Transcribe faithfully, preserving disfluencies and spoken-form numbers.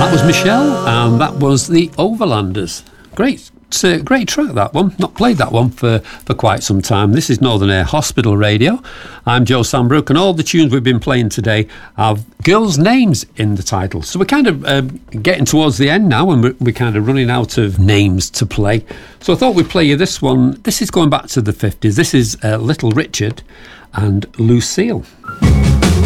That was Michelle, and that was the Overlanders. Great. It's a great track, that one. Not played that one for, for quite some time. This is Northern Air Hospital Radio. I'm Joe Sambrook, and all the tunes we've been playing today have girls' names in the title. So we're kind of uh, getting towards the end now, and we're, we're kind of running out of names to play. So I thought we'd play you this one. This is going back to the fifties. This is uh, Little Richard and Lucille.